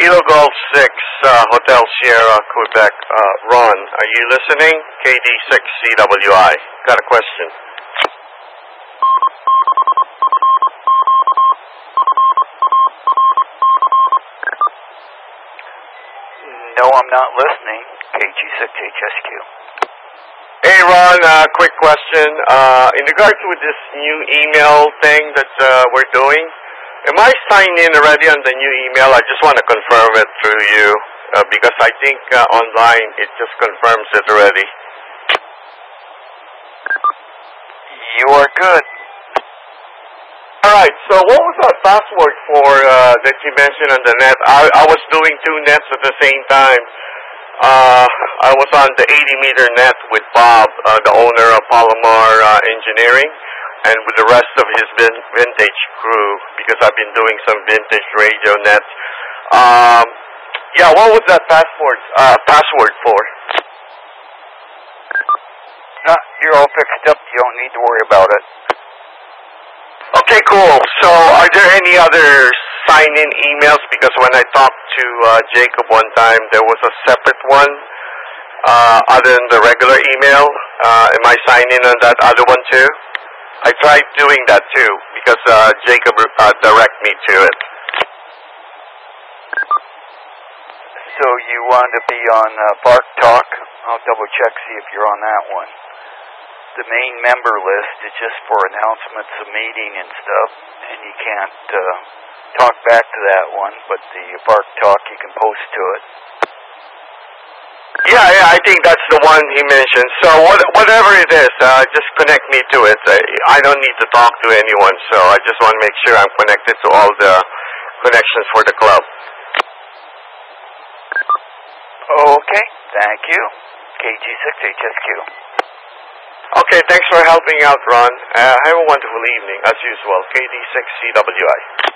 Kilo Golf 6, Hotel Sierra, Quebec. Ron, are you listening? KD6CWI. Got a question. No, I'm not listening. KG6HSQ. Hey Ron, quick question. In regards with this new email thing that we're doing, am I signed in already on the new email? I just want to confirm it through you because I think online it just confirms it already. You are good. Alright, so what was our password for that you mentioned on the net? I was doing two nets at the same time. I was on the 80-meter net with Bob, the owner of Palomar Engineering, and with the rest of his vintage crew, because I've been doing some vintage radio nets. Yeah, what was that password for? No, you're all fixed up. You don't need to worry about it. Okay, cool. So are there any other sign-in emails? Because when I talked to Jacob one time, there was a separate one other than the regular email. Am I signed in on that other one too? I tried doing that too because Jacob directed me to it. So you want to be on Bark Talk? I'll double check, see if you're on that one. The main member list is just for announcements of meeting and stuff, and you can't talk back to that one, but the Bark Talk, you can post to it. Yeah, I think that's the one he mentioned. So whatever it is, just connect me to it. I don't need to talk to anyone, so I just want to make sure I'm connected to all the connections for the club. Okay, thank you. KG6HSQ. Okay, thanks for helping out, Ron. Have a wonderful evening, as usual. KD6CWI.